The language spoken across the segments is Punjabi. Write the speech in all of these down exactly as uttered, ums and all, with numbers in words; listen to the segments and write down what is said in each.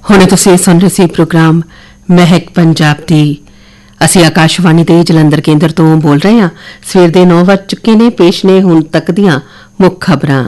ਹੁਣੇ ਤੁਸੀਂ ਸੁਣ ਰਹੇ ਸੀ ਪ੍ਰੋਗਰਾਮ ਮਹਿਕ ਪੰਜਾਬ ਦੀ। ਅਸੀਂ ਆਕਾਸ਼ਵਾਣੀ ਦੇ ਜਲੰਧਰ ਕੇਂਦਰ ਤੋਂ ਬੋਲ ਰਹੇ ਹਾਂ। ਸਵੇਰ ਦੇ ਨੌ ਵੱਜ ਚੁੱਕੇ ਨੇ। ਪੇਸ਼ ਨੇ ਹੁਣ ਤੱਕ ਦੀਆਂ ਮੁੱਖ ਖਬਰਾਂ।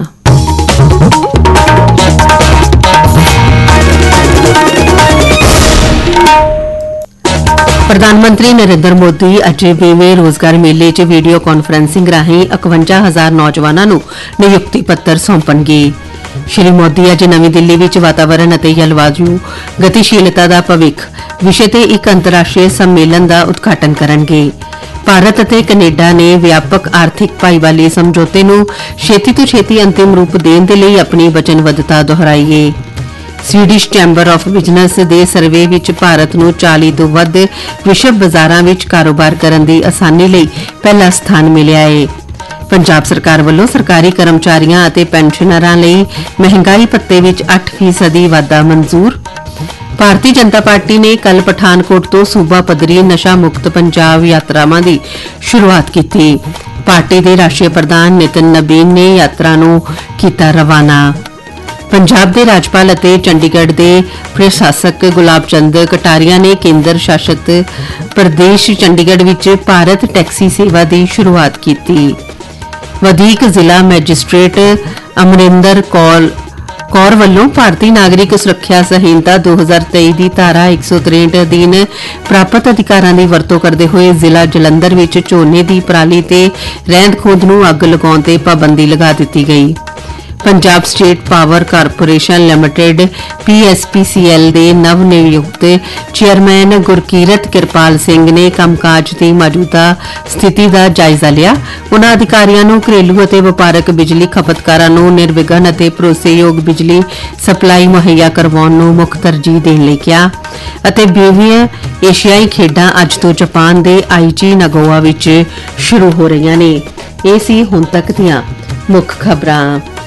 ਪ੍ਰਧਾਨ ਮੰਤਰੀ ਨਰਿੰਦਰ ਮੋਦੀ ਅੱਜ ਵੀਹਵੇਂ ਰੋਜ਼ਗਾਰ ਮੇਲੇ 'ਚ ਵੀਡੀਓ ਕਾਨਫਰੰਸਿੰਗ ਰਾਹੀਂ ਇਕਵੰਜਾ ਹਜ਼ਾਰ ਨੌਜਵਾਨਾਂ ਨੂੰ ਨਿਯੁਕਤੀ ਪੱਤਰ ਸੌਂਪਣਗੇ। ਸ਼੍ਰੀ ਮੋਦੀ ਅੱਜ ਨਵੀਂ ਦਿੱਲੀ ਵਿੱਚ ਵਾਤਾਵਰਣ ਅਤੇ ਜਲਵਾਯੂ ਗਤੀਸ਼ੀਲਤਾ ਦਾ ਭਵਿੱਖ ਵਿਸ਼ੇ ਤੇ ਇੱਕ ਅੰਤਰਰਾਸ਼ਟਰੀ ਸੰਮੇਲਨ ਦਾ ਉਦਘਾਟਨ ਕਰਨਗੇ। ਭਾਰਤ ਅਤੇ ਕੈਨੇਡਾ ਨੇ ਵਿਆਪਕ ਆਰਥਿਕ ਭਾਈਵਾਲੀ ਸਮਝੌਤੇ ਨੂੰ ਛੇਤੀ ਤੋਂ ਛੇਤੀ ਅੰਤਿਮ ਰੂਪ ਦੇਣ ਦੇ ਲਈ ਆਪਣੀ ਵਚਨਬੱਧਤਾ ਦੁਹਰਾਈ ਏ। ਸਵੀਡਿਸ਼ ਚੈਂਬਰ ਆਫ ਬਿਜ਼ਨਸ ਦੇ ਸਰਵੇ ਵਿੱਚ ਭਾਰਤ ਨੂੰ ਚਾਲੀ ਤੋਂ ਵੱਧ ਵਿਸ਼ਵ ਬਾਜ਼ਾਰਾਂ ਵਿੱਚ ਕਾਰੋਬਾਰ ਕਰਨ ਦੀ ਆਸਾਨੀ ਲਈ ਪਹਿਲਾ ਸਥਾਨ ਮਿਲਿਆ ਏ। ਪੰਜਾਬ ਸਰਕਾਰ ਵੱਲੋਂ ਸਰਕਾਰੀ ਕਰਮਚਾਰੀਆਂ ਅਤੇ ਪੈਨਸ਼ਨਰਾਂ ਲਈ ਮਹਿੰਗਾਈ ਭੱਤੇ ਵਿੱਚ ਅੱਠ ਫੀਸਦੀ ਵਾਧਾ ਮਨਜ਼ੂਰ। ਭਾਰਤੀ ਜਨਤਾ ਪਾਰਟੀ ਨੇ ਕੱਲ ਪਠਾਨਕੋਟ ਤੋਂ ਸੂਬਾ ਪੱਧਰੀ ਨਸ਼ਾ ਮੁਕਤ ਪੰਜਾਬ ਯਾਤਰਾਵਾਂ ਦੀ ਸ਼ੁਰੂਆਤ ਕੀਤੀ। ਪਾਰਟੀ ਦੇ ਰਾਸ਼ਟਰੀ ਪ੍ਰਧਾਨ ਨਿਤਿਨ ਨਬੀਨ ਨੇ ਯਾਤਰਾ ਨੂੰ ਕੀਤਾ ਰਵਾਨਾ। ਪੰਜਾਬ ਦੇ ਰਾਜਪਾਲ ਅਤੇ ਚੰਡੀਗੜ੍ਹ ਦੇ ਪ੍ਰਸ਼ਾਸਕ ਗੁਲਾਬ ਚੰਦ ਕਟਾਰੀਆ ਨੇ ਕੇਂਦਰ ਸ਼ਾਸਤ ਪ੍ਰਦੇਸ਼ ਚੰਡੀਗੜ੍ਹ ਵਿੱਚ ਭਾਰਤ ਟੈਕਸੀ ਸੇਵਾ ਦੀ ਸ਼ੁਰੂਆਤ ਕੀਤੀ। ਵਧੀਕ ਜ਼ਿਲ੍ਹਾ ਮੈਜਿਸਟ੍ਰੇਟ ਅਮਰਿੰਦਰ ਕੌਰ ਵੱਲੋਂ ਭਾਰਤੀ ਨਾਗਰਿਕ ਸੁਰੱਖਿਆ ਸੰਹਿਤਾ ਦੋ ਹਜ਼ਾਰ ਤੇਈ ਦੀ ਧਾਰਾ ਇੱਕ ਸੌ ਤਰੇਹਠ ਅਧੀਨ ਪ੍ਰਾਪਤ ਅਧਿਕਾਰਾਂ ਦੀ ਵਰਤੋਂ ਕਰਦੇ ਹੋਏ ਜ਼ਿਲ੍ਹਾ ਜਲੰਧਰ ਵਿੱਚ ਝੋਨੇ ਦੀ ਪਰਾਲੀ ਤੇ ਰਹਿੰਦ ਖੂੰਹਦ ਨੂੰ ਅੱਗ ਲਗਾਉਣ ਤੇ ਪਾਬੰਦੀ ਲਗਾ ਦਿੱਤੀ ਗਈ। Punjab state power corporation limited P S P ਸੀ ਐਲ ਦੇ ਨਵ ਨਿਯੁਕਤ ਚੇਅਰਮੈਨ ਗੁਰਕੀਰਤ ਕਿਰਪਾਲ ਸਿੰਘ ਨੇ ਕੰਮਕਾਜ ਦੀ ਮੌਜੂਦਾ ਸਥਿਤੀ ਦਾ ਜਾਇਜ਼ਾ ਲਿਆ। ਉਨ੍ਹਾਂ ਅਧਿਕਾਰੀਆਂ ਨੂੰ ਘਰੇਲੂ ਅਤੇ ਵਪਾਰਕ ਬਿਜਲੀ ਖਪਤਕਾਰਾਂ ਨੂੰ ਨਿਰਵਿਘਨ ਅਤੇ ਭਰੋਸੇਯੋਗ ਬਿਜਲੀ ਸਪਲਾਈ ਮੁਹੱਈਆ ਕਰਵਾਉਣ ਨੂੰ ਮੁੱਖ ਤਰਜੀਹ ਦੇਣ ਲਈ ਕਿਹਾ ਅਤੇ ਵੀਹਵੀਂ ਏਸ਼ੀਆਈ ਖੇਡਾਂ ਅੱਜ ਤੋਂ ਜਾਪਾਨ ਦੇ ਆਈਚੀ ਨਗੋਆ ਵਿੱਚ ਸ਼ੁਰੂ ਹੋ ਰਹੀਆਂ ਨੇ। ਇਹ ਸੀ ਹੁਣ ਤੱਕ ਦੀਆਂ ਮੁੱਖ ਖਬਰਾਂ।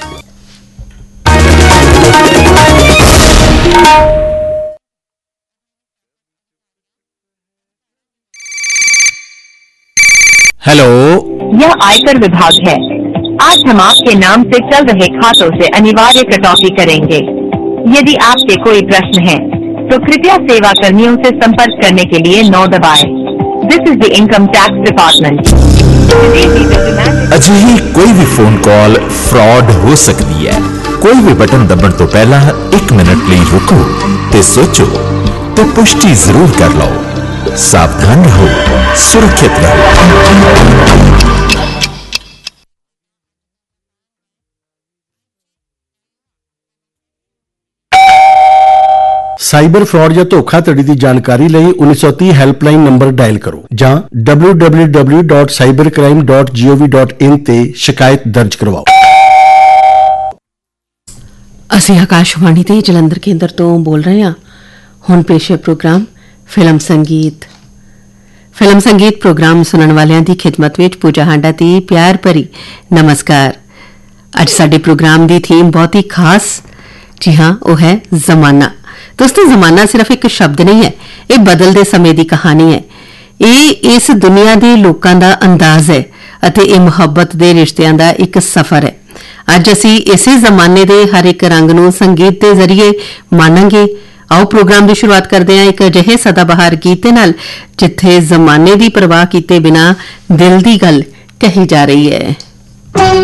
हेलो, यह आयकर विभाग है। आज हम आपके नाम से चल रहे खातों से अनिवार्य कटौती करेंगे। यदि आपके कोई प्रश्न है तो कृपया सेवा कर्मियों से संपर्क करने के लिए नौ दबाएं। This is the income tax department. अजिही कोई भी फोन कॉल फ्रॉड हो सकती है। कोई भी बटन दबण तो पहला एक मिनट लिए रुको ते सोचो ते पुष्टि जरूर कर लो। सावधान रहो, सुरक्षित रहो। ਸਾਈਬਰ ਫਰਾਡ ਜਾਂ ਧੋਖਾਧੜੀ ਦੀ ਜਾਣਕਾਰੀ ਲਈ ਉੱਨੀ ਸੌ ਤੀਹ ਹੈਲਪਲਾਈਨ ਨੰਬਰ ਡਾਇਲ ਕਰੋ ਜਾਂ W W W dot cyber crime dot ਗੋਵ dot in ਤੇ ਸ਼ਿਕਾਇਤ ਦਰਜ ਕਰਵਾਓ। ਅਸੀਂ ਆਕਾਸ਼ਵਾਣੀ ਦੇ ਜਲੰਧਰ ਕੇਂਦਰ ਤੋਂ ਬੋਲ ਰਹੇ ਹਾਂ। ਹੁਣ ਪੇਸ਼ ਹੈ ਪ੍ਰੋਗਰਾਮ ਫਿਲਮ ਸੰਗੀਤ। ਫਿਲਮ ਸੰਗੀਤ ਪ੍ਰੋਗਰਾਮ ਸੁਣਨ ਵਾਲਿਆਂ ਦੀ ਖਿਦਮਤ ਵਿੱਚ ਪੂਜਾ ਹਾਂਡਾ ਦੀ ਪਿਆਰ ਭਰੀ ਨਮਸਕਾਰ। ਅੱਜ ਸਾਡੇ ਪ੍ਰੋਗਰਾਮ ਦੀ ਥੀਮ ਬਹੁਤ ਹੀ ਖਾਸ, ਜੀ ਹਾਂ, ਉਹ ਹੈ ਜ਼ਮਾਨਾ। ਦੋਸਤੋ, ਜ਼ਮਾਨਾ ਸਿਰਫ ਇੱਕ ਸ਼ਬਦ ਨਹੀਂ ਹੈ, ਇਹ ਬਦਲਦੇ ਸਮੇਂ ਦੀ ਕਹਾਣੀ ਹੈ। ਇਹ ਇਸ ਦੁਨੀਆ ਦੇ ਲੋਕਾਂ ਦਾ ਅੰਦਾਜ਼ ਹੈ ਅਤੇ ਇਹ ਮੁਹੱਬਤ ਦੇ ਰਿਸ਼ਤਿਆਂ ਦਾ ਇੱਕ ਸਫ਼ਰ ਹੈ। ਅੱਜ ਅਸੀਂ ਇਸੇ ਜ਼ਮਾਨੇ ਦੇ ਹਰ ਇੱਕ ਰੰਗ ਨੂੰ ਸੰਗੀਤ ਦੇ ਜ਼ਰੀਏ ਮਾਣਾਂਗੇ। ਆਓ ਪ੍ਰੋਗਰਾਮ ਦੀ ਸ਼ੁਰੂਆਤ ਕਰਦੇ ਹਾਂ ਇੱਕ ਅਜਿਹੇ ਸਦਾਬਹਾਰ ਗੀਤ ਦੇ ਨਾਲ ਜਿੱਥੇ ਜ਼ਮਾਨੇ ਦੀ ਪਰਵਾਹ ਕੀਤੇ ਬਿਨਾਂ ਦਿਲ ਦੀ ਗੱਲ ਕਹੀ ਜਾ ਰਹੀ ਹੈ।